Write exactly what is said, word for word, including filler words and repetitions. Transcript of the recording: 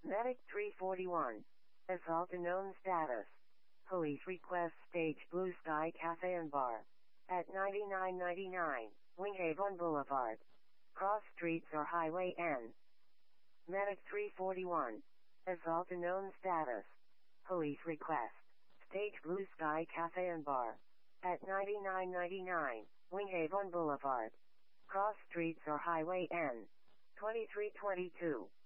Medic three forty-one. Assault unknown status. Police request stage Blue Sky Cafe and Bar. At ninety-nine ninety-nine, Winghaven Boulevard. Cross streets or Highway N. Medic three forty-one. Assault unknown status. Police request. Stage Blue Sky Cafe and Bar. At ninety-nine ninety-nine, Winghaven Boulevard. Cross streets or Highway N. twenty-three twenty-two.